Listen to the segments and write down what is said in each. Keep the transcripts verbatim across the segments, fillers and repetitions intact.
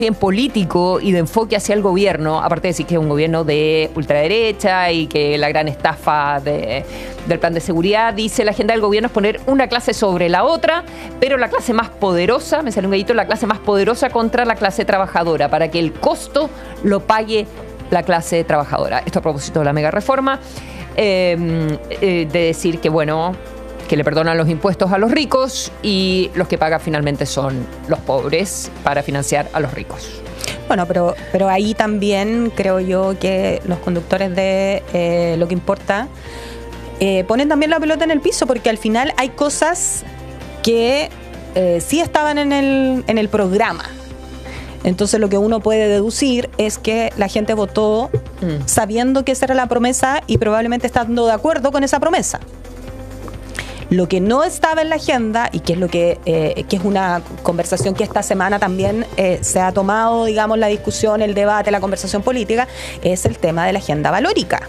bien político y de enfoque hacia el gobierno, aparte de decir que es un gobierno de ultraderecha y que la gran estafa de, del plan de seguridad, dice la agenda del gobierno es poner una clase sobre la otra, pero la clase más poderosa, me sale un gallito, la clase más poderosa contra la clase trabajadora, para que el costo lo pague la clase trabajadora. Esto a propósito de la mega reforma, eh, eh, de decir que, bueno, que le perdonan los impuestos a los ricos y los que pagan finalmente son los pobres para financiar a los ricos. Bueno, pero, pero ahí también creo yo que los conductores de eh, Lo que importa eh, ponen también la pelota en el piso, porque al final hay cosas que eh, sí estaban en el, en el programa. Entonces lo que uno puede deducir es que la gente votó mm. sabiendo que esa era la promesa y probablemente estando de acuerdo con esa promesa. Lo que no estaba en la agenda, y que es lo que, eh, que es una conversación que esta semana también eh, se ha tomado, digamos, la discusión, el debate, la conversación política, es el tema de la agenda valórica.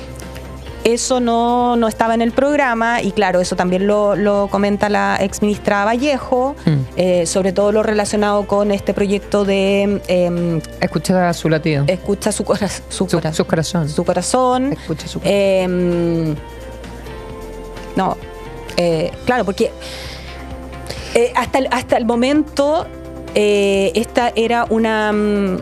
Eso no, no estaba en el programa, y claro, eso también lo, lo comenta la exministra Vallejo, mm. eh, sobre todo lo relacionado con este proyecto de... Eh, escucha su latido. Escucha su, cora, su, su, cora, su corazón. Su corazón. Escucha su corazón. Eh, no... Eh, claro, porque eh, hasta, el, hasta el momento eh, esta era una,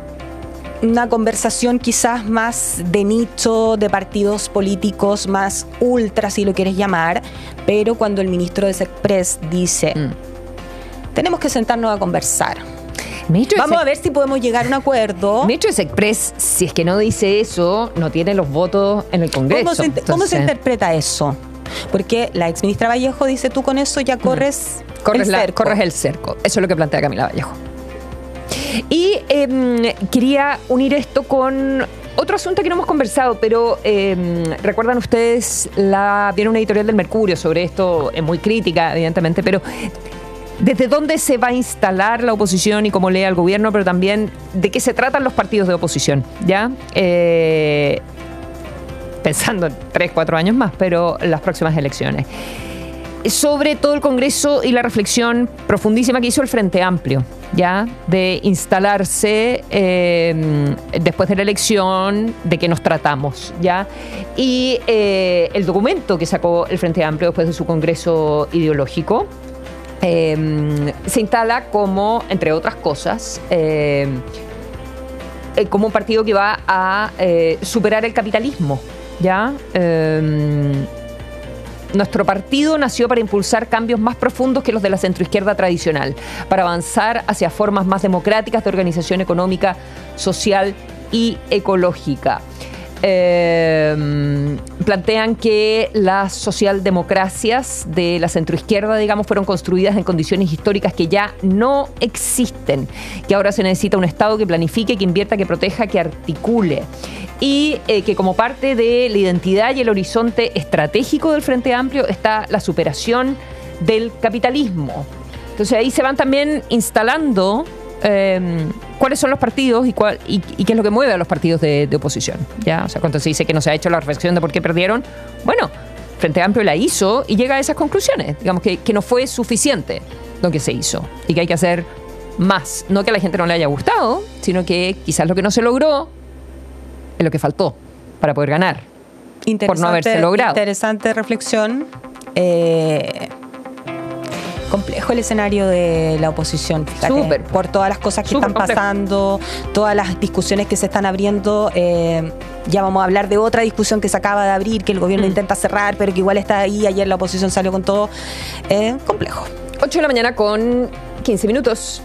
una conversación quizás más de nicho, de partidos políticos más ultra, si lo quieres llamar, pero cuando el ministro de Sexpress dice mm. tenemos que sentarnos a conversar. Vamos a ver si podemos llegar a un acuerdo. El ministro de Sexpress, si es que no dice eso, no tiene los votos en el Congreso. ¿Cómo se, Entonces, ¿cómo se interpreta eso? Porque la exministra Vallejo dice, tú con eso ya corres, mm. corres, el, la, cerco. corres el cerco. Eso es lo que plantea Camila Vallejo. Y eh, quería unir esto con otro asunto que no hemos conversado, pero eh, recuerdan ustedes, la viene una editorial del Mercurio sobre esto, es muy crítica, evidentemente, pero desde dónde se va a instalar la oposición y cómo lee al gobierno, pero también de qué se tratan los partidos de oposición, ¿ya? Eh... pensando en tres, cuatro años más, pero las próximas elecciones. Sobre todo el Congreso y la reflexión profundísima que hizo el Frente Amplio, ya, de instalarse eh, después de la elección, de qué nos tratamos, ya, y eh, el documento que sacó el Frente Amplio después de su Congreso ideológico eh, se instala como, entre otras cosas, eh, como un partido que va a eh, superar el capitalismo. ¿Ya? Eh, nuestro partido nació para impulsar cambios más profundos que los de la centroizquierda tradicional, para avanzar hacia formas más democráticas de organización económica, social y ecológica. Eh, plantean que las socialdemocracias de la centroizquierda, digamos, fueron construidas en condiciones históricas que ya no existen, que ahora se necesita un Estado que planifique, que invierta, que proteja, que articule. Y eh, que como parte de la identidad y el horizonte estratégico del Frente Amplio está la superación del capitalismo. Entonces ahí se van también instalando eh, cuáles son los partidos y, cuál, y, y qué es lo que mueve a los partidos de, de oposición. ¿Ya? O sea, cuando se dice que no se ha hecho la reflexión de por qué perdieron, bueno, Frente Amplio la hizo y llega a esas conclusiones. Digamos que, que no fue suficiente lo que se hizo y que hay que hacer más. No que a la gente no le haya gustado, sino que quizás lo que no se logró es lo que faltó para poder ganar, por no haberse logrado. Interesante reflexión. Eh, complejo el escenario de la oposición, fíjate, Súper. por todas las cosas que Súper están complejo. pasando, todas las discusiones que se están abriendo. Eh, ya vamos a hablar de otra discusión que se acaba de abrir, que el gobierno mm. intenta cerrar, pero que igual está ahí. Ayer la oposición salió con todo. Eh, complejo. ocho de la mañana con quince minutos.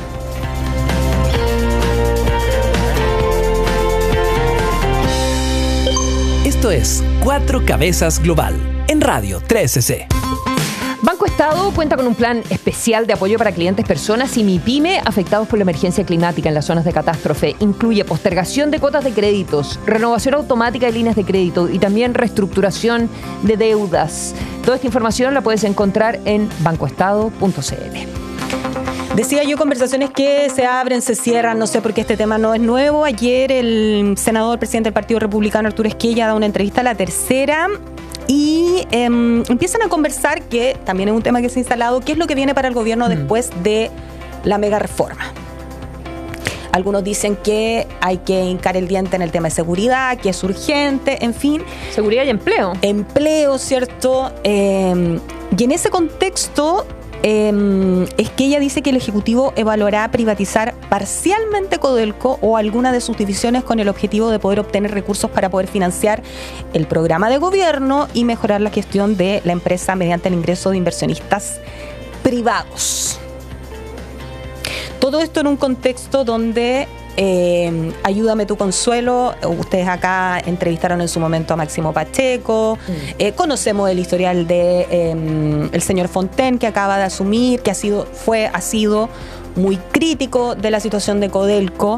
Esto es Cuatro Cabezas Global, en Radio trece C. Banco Estado cuenta con un plan especial de apoyo para clientes, personas y MIPYME afectados por la emergencia climática en las zonas de catástrofe. Incluye postergación de cuotas de créditos, renovación automática de líneas de crédito y también reestructuración de deudas. Toda esta información la puedes encontrar en banco estado punto c l. Decía yo, conversaciones que se abren, se cierran, no sé por qué este tema no es nuevo. Ayer el senador, presidente del Partido Republicano, Arturo Esquella, da una entrevista a La Tercera y eh, empiezan a conversar, que también es un tema que se ha instalado, qué es lo que viene para el gobierno mm. después de la mega reforma. Algunos dicen que hay que hincar el diente en el tema de seguridad, que es urgente, en fin. Seguridad y empleo. Empleo, ¿cierto? Eh, y en ese contexto eh, es que ella dice que el Ejecutivo evaluará privatizar parcialmente Codelco o alguna de sus divisiones con el objetivo de poder obtener recursos para poder financiar el programa de gobierno y mejorar la gestión de la empresa mediante el ingreso de inversionistas privados. Todo esto en un contexto donde, eh, ayúdame tu consuelo, ustedes acá entrevistaron en su momento a Máximo Pacheco, mm. eh, conocemos el historial de eh, el señor Fontaine, que acaba de asumir, que ha sido, fue, ha sido muy crítico de la situación de Codelco,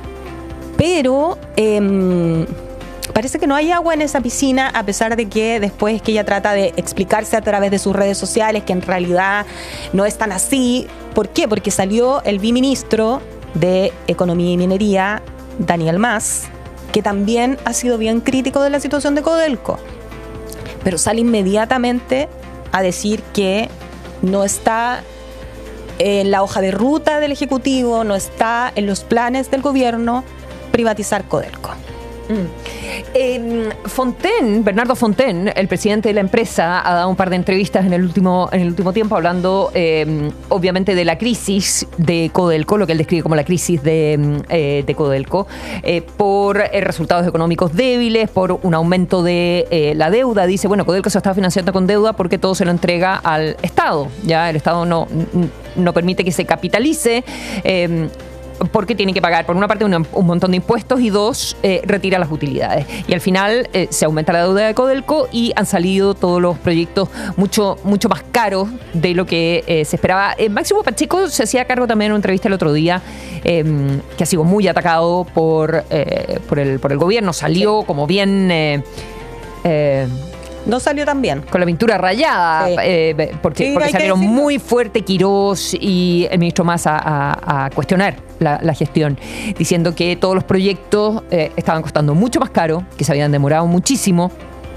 pero eh, parece que no hay agua en esa piscina, a pesar de que después que ella trata de explicarse a través de sus redes sociales que en realidad no es tan así. ¿Por qué? Porque salió el viceministro de Economía y Minería, Daniel Mas, que también ha sido bien crítico de la situación de Codelco, pero sale inmediatamente a decir que no está en la hoja de ruta del Ejecutivo, no está en los planes del gobierno privatizar Codelco. Mm. Eh, Fontaine, Bernardo Fontaine, el presidente de la empresa, ha dado un par de entrevistas en el último, en el último tiempo hablando eh, obviamente de la crisis de Codelco, lo que él describe como la crisis de, eh, de Codelco, eh, por eh, resultados económicos débiles, por un aumento de eh, la deuda. Dice, bueno, Codelco se está financiando con deuda porque todo se lo entrega al Estado. Ya el Estado no, no permite que se capitalice. Eh, porque tiene que pagar, por una parte, un, un montón de impuestos y dos, eh, retira las utilidades. Y al final eh, se aumenta la deuda de Codelco y han salido todos los proyectos mucho, mucho más caros de lo que eh, se esperaba. Eh, Máximo Pacheco se hacía cargo también en una entrevista el otro día, eh, que ha sido muy atacado por, eh, por, el, por el gobierno. Salió sí. como bien... Eh, eh, No salió tan bien. Con la pintura rayada, sí. eh, porque, sí, porque salieron muy fuerte Quirós y el ministro Mas a, a, a cuestionar la, la gestión, diciendo que todos los proyectos eh, estaban costando mucho más caro, que se habían demorado muchísimo.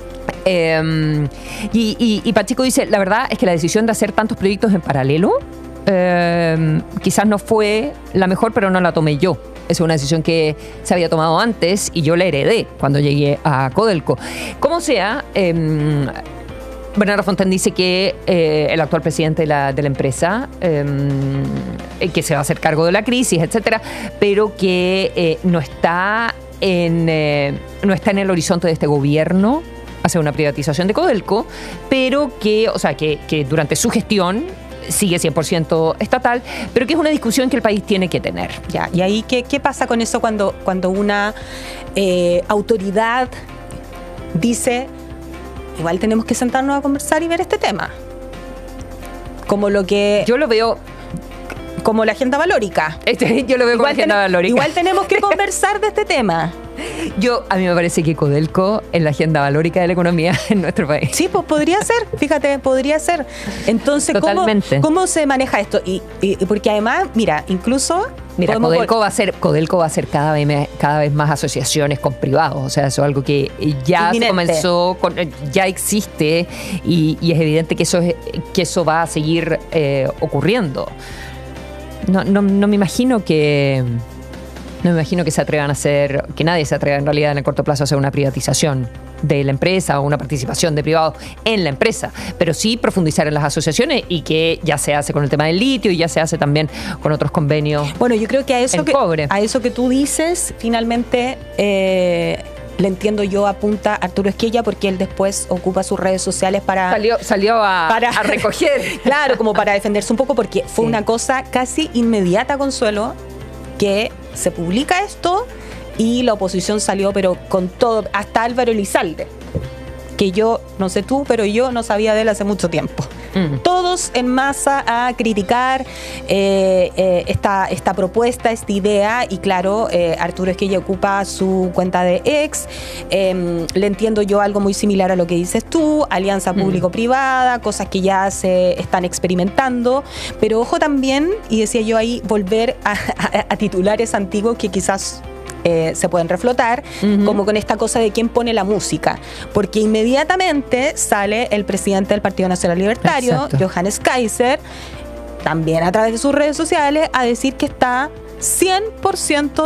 Eh, y, y, y Pacheco dice, la verdad es que la decisión de hacer tantos proyectos en paralelo eh, quizás no fue la mejor, pero no la tomé yo. Es una decisión que se había tomado antes y yo la heredé cuando llegué a Codelco. Como sea, eh, Bernardo Fontaine dice que eh, el actual presidente de la, de la empresa, eh, que se va a hacer cargo de la crisis, etcétera, pero que eh, no está en eh, no está en el horizonte de este gobierno hacer una privatización de Codelco, pero que, o sea, que, que durante su gestión sigue cien por ciento estatal, pero que es una discusión que el país tiene que tener. Ya, y ahí, ¿qué, qué pasa con eso cuando, cuando una eh, autoridad dice, igual tenemos que sentarnos a conversar y ver este tema? Como lo que... Yo lo veo... Como la agenda valórica. Este, yo lo veo como la agenda ten, valórica. Igual tenemos que conversar de este tema. Yo, a mí me parece que Codelco es la agenda valórica de la economía en nuestro país. Sí, pues podría ser, fíjate, podría ser. Entonces, ¿cómo, ¿cómo se maneja esto? Y, y porque además, mira, incluso... Mira, Codelco va a ser, Codelco va a ser cada vez, cada vez más asociaciones con privados. O sea, eso es algo que ya se comenzó, con, ya existe y, y es evidente que eso, es, que eso va a seguir eh, ocurriendo. No, no, no me imagino que no me imagino que se atrevan a hacer, que nadie se atreva en realidad en el corto plazo a hacer una privatización de la empresa o una participación de privados en la empresa, pero sí profundizar en las asociaciones y que ya se hace con el tema del litio y ya se hace también con otros convenios. Bueno, yo creo que a eso, que, cobre. a eso que tú dices, finalmente eh, le entiendo yo, apunta Arturo Esquella, porque él después ocupa sus redes sociales para... Salió, salió a, para, a recoger. Claro, como para defenderse un poco, porque fue sí. una cosa casi inmediata, Consuelo, que se publica esto y la oposición salió, pero con todo, hasta Álvaro Elizalde, que yo, no sé tú, pero yo no sabía de él hace mucho tiempo. Mm. Todos en masa a criticar eh, eh, esta, esta propuesta, esta idea, y claro, eh, Arturo Esquella ocupa su cuenta de ex. Eh, le entiendo yo algo muy similar a lo que dices tú, alianza mm. público-privada, cosas que ya se están experimentando, pero ojo también, y decía yo ahí, volver a, a, a titulares antiguos que quizás... Eh, se pueden reflotar, uh-huh. como con esta cosa de quién pone la música, porque inmediatamente sale el presidente del Partido Nacional Libertario, Exacto. Johannes Kaiser, también a través de sus redes sociales, a decir que está cien por ciento